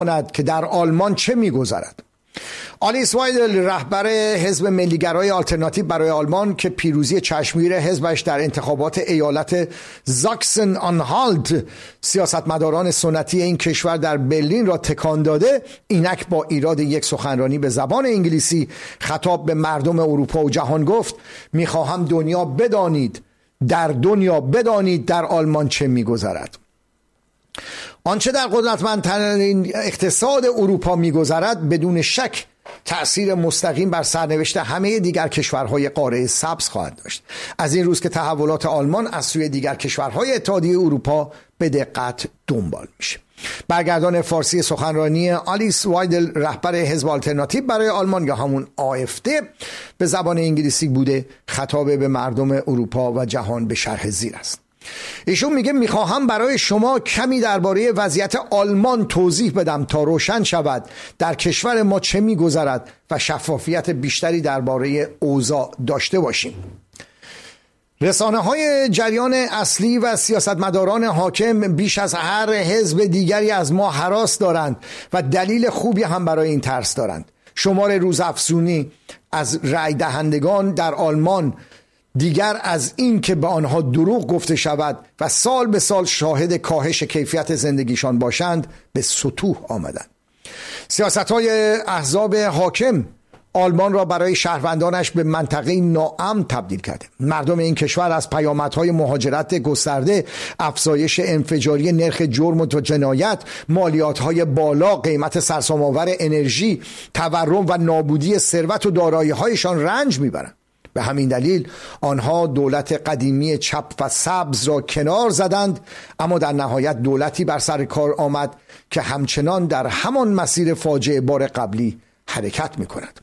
که در آلمان چه می‌گذرد. آلیس وایدل رهبر حزب ملیگرای آلترناتیو برای آلمان که پیروزی چشمگیر حزبش در انتخابات ایالت زاکسن آنهالت سیاستمداران سنتی این کشور در برلین را تکان داده، اینک با ایراد یک سخنرانی به زبان انگلیسی خطاب به مردم اروپا و جهان گفت: میخواهم دنیا بدانید در آلمان چه میگذرد. آنچه در قدرتمندترین اقتصاد اروپا میگذرد بدون شک تأثیر مستقیم بر سرنوشت همه دیگر کشورهای قاره سبز خواهد داشت. از این روز که تحولات آلمان از سوی دیگر کشورهای اتحادیه اروپا به دقت دنبال میشه. برگردان فارسی سخنرانی آلیس وایدل رهبر حزب آلترناتیو برای آلمان یا همون AfD به زبان انگلیسی بوده، خطاب به مردم اروپا و جهان به شرح زیر است. ایشون میگه: میخواهم برای شما کمی درباره وضعیت آلمان توضیح بدم تا روشن شود در کشور ما چه میگذرد و شفافیت بیشتری درباره اوضاع داشته باشیم. رسانه‌های جریان اصلی و سیاستمداران حاکم بیش از هر حزب دیگری از ما هراس دارند و دلیل خوبی هم برای این ترس دارند. شمار روزافزونی از رأی دهندگان در آلمان دیگر از این که به آنها دروغ گفته شود و سال به سال شاهد کاهش کیفیت زندگیشان باشند به سطوح آمدند. سیاست‌های احزاب حاکم آلمان را برای شهروندانش به منطقه ناامن تبدیل کرده. مردم این کشور از پیامدهای مهاجرت گسترده، افزایش انفجاری نرخ جرم و جنایت، مالیات‌های بالا، قیمت سرسام‌آور انرژی، تورم و نابودی ثروت و دارایی‌هایشان رنج می‌برند. به همین دلیل آنها دولت قدیمی چپ و سبز را کنار زدند، اما در نهایت دولتی بر سر کار آمد که همچنان در همان مسیر فاجعه بار قبلی حرکت می کند.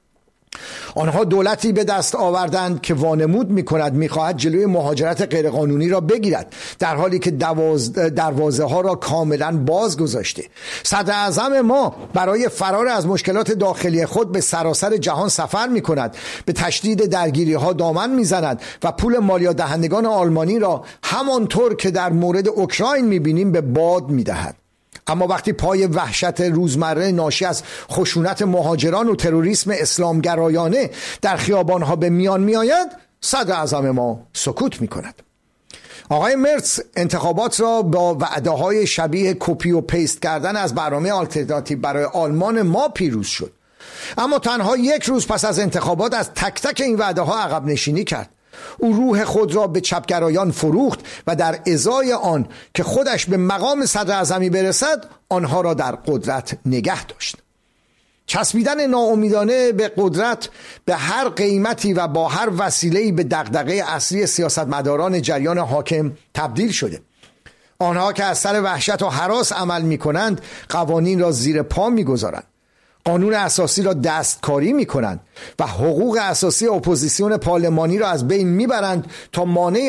آنها دولتی به دست آوردند که وانمود می کند می خواهد جلوی مهاجرت غیرقانونی را بگیرد، در حالی که دروازه ها را کاملا باز گذاشته. صدر اعظم ما برای فرار از مشکلات داخلی خود به سراسر جهان سفر می کند، به تشدید درگیری ها دامن می زند و پول مالیات دهندگان آلمانی را همانطور که در مورد اوکراین می بینیم به باد می دهد. اما وقتی پای وحشت روزمره ناشی از خشونت مهاجران و تروریسم اسلامگرایانه در خیابانها به میان می آید، صدر اعظم ما سکوت می کند. آقای مرتز انتخابات را با وعده‌های شبیه کپی و پیست کردن از برنامه آلترناتیو برای آلمان ما پیروز شد، اما تنها یک روز پس از انتخابات از تک تک این وعده‌ها عقب نشینی کرد. او روح خود را به چپگرایان فروخت و در ازای آن که خودش به مقام صدر اعظمی برسد آنها را در قدرت نگه داشت. چسبیدن ناامیدانه به قدرت به هر قیمتی و با هر وسیله‌ای به دغدغه اصلی سیاستمداران جریان حاکم تبدیل شده. آنها که از سر وحشت و هراس عمل می کنند قوانین را زیر پا می گذارند، قانون اساسی را دستکاری می کنند و حقوق اساسی اپوزیسیون پارلمانی را از بین می برند تا مانع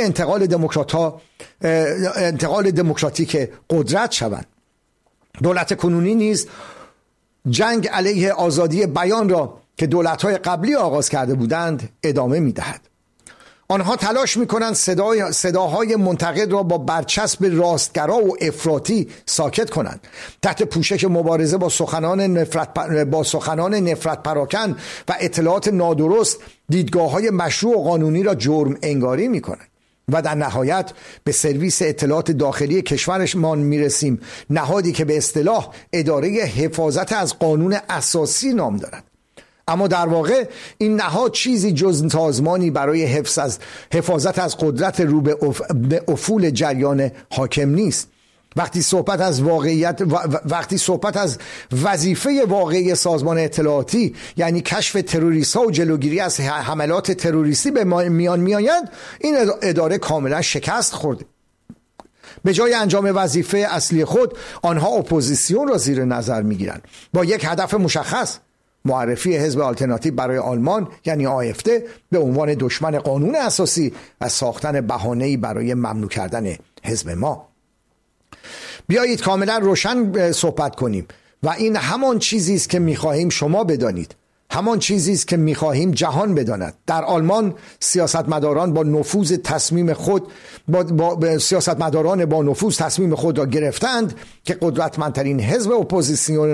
انتقال دموکراتیک قدرت شوند. دولت کنونی نیز جنگ علیه آزادی بیان را که دولت‌های قبلی آغاز کرده بودند ادامه می دهد. آنها تلاش می کنند صداهای منتقد را با برچسب راستگرا و افراطی ساکت کنند، تحت پوشش مبارزه با سخنان نفرت پراکن و اطلاعات نادرست دیدگاه‌های مشروع و قانونی را جرم انگاری می کنند. و در نهایت به سرویس اطلاعات داخلی کشورمان میرسیم، نهادی که به اصطلاح اداره حفاظت از قانون اساسی نام دارد، اما در واقع این نهاد چیزی جز سازمانی برای حفاظت از قدرت رو به افول جریان حاکم نیست. وقتی صحبت از وظیفه واقعی سازمان اطلاعاتی یعنی کشف تروریست‌ها و جلوگیری از حملات تروریستی به میان میآید، این اداره کاملا شکست خورده. به جای انجام وظیفه اصلی خود آنها اپوزیسیون را زیر نظر میگیرند با یک هدف مشخص: معرفی حزب آلترناتیو برای آلمان یعنی AfD به عنوان دشمن قانون اساسی و ساختن بهانه‌ای برای ممنوع کردن حزب ما. بیایید کاملا روشن صحبت کنیم و این همان چیزی است که می‌خواهیم شما بدانید. همان چیزی است که می‌خواهیم جهان بداند. در آلمان سیاستمداران با نفوذ تصمیم خود را گرفتند که قدرتمندترین حزب اپوزیسیون